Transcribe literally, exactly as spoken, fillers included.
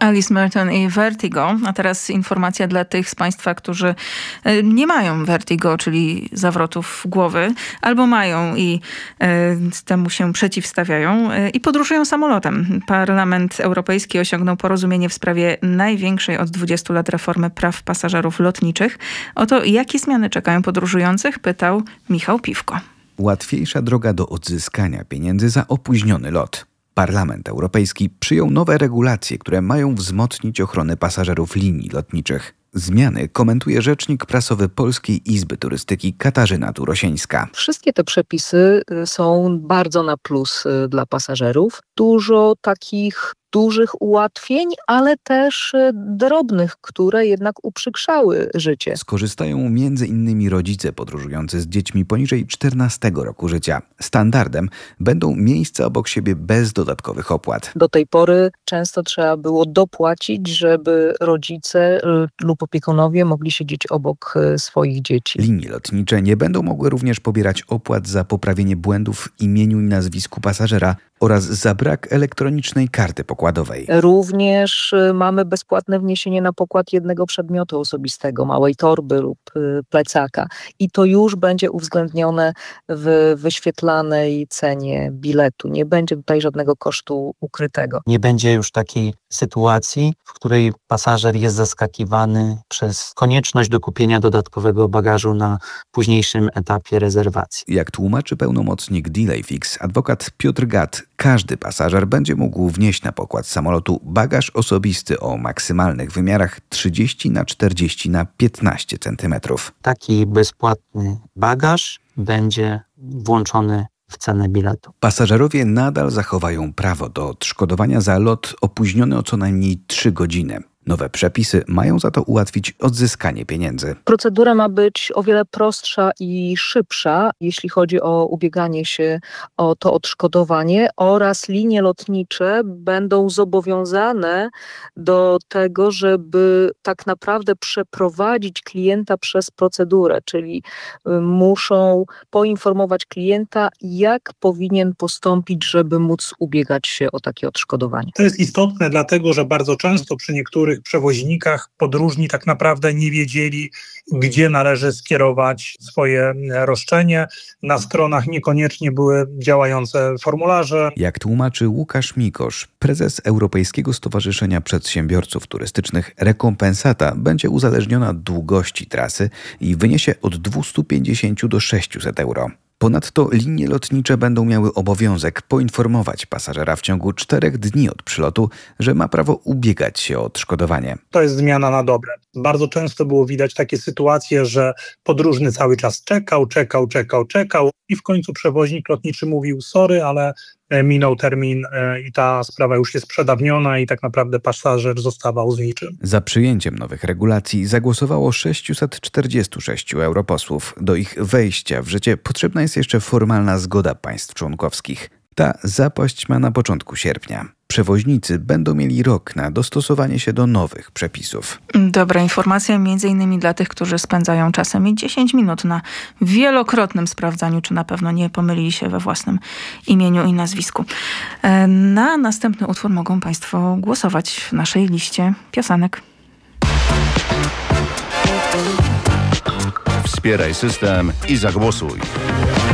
Alice Merton i Vertigo. A teraz informacja dla tych z Państwa, którzy nie mają vertigo, czyli zawrotów głowy, albo mają i temu się przeciwstawiają i podróżują samolotem. Parlament Europejski osiągnął porozumienie w sprawie największej od dwudziestu lat reformy praw pasażerów lotniczych. O to, jakie zmiany czekają podróżujących, pytał Michał Piwko. Łatwiejsza droga do odzyskania pieniędzy za opóźniony lot. Parlament Europejski przyjął nowe regulacje, które mają wzmocnić ochronę pasażerów linii lotniczych. Zmiany komentuje rzecznik prasowy Polskiej Izby Turystyki Katarzyna Turosińska. Wszystkie te przepisy są bardzo na plus dla pasażerów. Dużo takich dużych ułatwień, ale też drobnych, które jednak uprzykrzały życie. Skorzystają między innymi rodzice podróżujący z dziećmi poniżej czternastego roku życia. Standardem będą miejsca obok siebie bez dodatkowych opłat. Do tej pory często trzeba było dopłacić, żeby rodzice lub opiekunowie mogli siedzieć obok swoich dzieci. Linie lotnicze nie będą mogły również pobierać opłat za poprawienie błędów w imieniu i nazwisku pasażera oraz za brak elektronicznej karty pokładowej. Również mamy bezpłatne wniesienie na pokład jednego przedmiotu osobistego, małej torby lub plecaka. I to już będzie uwzględnione w wyświetlanej cenie biletu. Nie będzie tutaj żadnego kosztu ukrytego. Nie będzie już takiej sytuacji, w której pasażer jest zaskakiwany przez konieczność dokupienia dodatkowego bagażu na późniejszym etapie rezerwacji. Jak tłumaczy pełnomocnik Delayfix, adwokat Piotr Gat, każdy pasażer będzie mógł wnieść na pokład samolotu bagaż osobisty o maksymalnych wymiarach trzydzieści na czterdzieści na piętnaście centymetrów. Taki bezpłatny bagaż będzie włączony w cenę biletu. Pasażerowie nadal zachowają prawo do odszkodowania za lot opóźniony o co najmniej trzy godziny. Nowe przepisy mają za to ułatwić odzyskanie pieniędzy. Procedura ma być o wiele prostsza i szybsza, jeśli chodzi o ubieganie się o to odszkodowanie, oraz linie lotnicze będą zobowiązane do tego, żeby tak naprawdę przeprowadzić klienta przez procedurę, czyli muszą poinformować klienta, jak powinien postąpić, żeby móc ubiegać się o takie odszkodowanie. To jest istotne dlatego, że bardzo często przy niektórych przewoźnikach podróżni tak naprawdę nie wiedzieli, gdzie należy skierować swoje roszczenie. Na stronach niekoniecznie były działające formularze. Jak tłumaczy Łukasz Mikosz, prezes Europejskiego Stowarzyszenia Przedsiębiorców Turystycznych, rekompensata będzie uzależniona od długości trasy i wyniesie od dwieście pięćdziesiąt do sześciuset euro. Ponadto linie lotnicze będą miały obowiązek poinformować pasażera w ciągu czterech dni od przylotu, że ma prawo ubiegać się o odszkodowanie. To jest zmiana na dobre. Bardzo często było widać takie sytuacje, że podróżny cały czas czekał, czekał, czekał, czekał i w końcu przewoźnik lotniczy mówił sorry, ale minął termin i ta sprawa już jest przedawniona i tak naprawdę pasażer zostawał z niczym. Za przyjęciem nowych regulacji zagłosowało sześciuset czterdzieści sześć europosłów. Do ich wejścia w życie potrzebna jest jeszcze formalna zgoda państw członkowskich. Ta zapaść ma na początku sierpnia. Przewoźnicy będą mieli rok na dostosowanie się do nowych przepisów. Dobra informacja, między innymi dla tych, którzy spędzają czasem dziesięć minut na wielokrotnym sprawdzaniu, czy na pewno nie pomylili się we własnym imieniu i nazwisku. Na następny utwór mogą Państwo głosować w naszej liście piosenek. Wspieraj system i zagłosuj.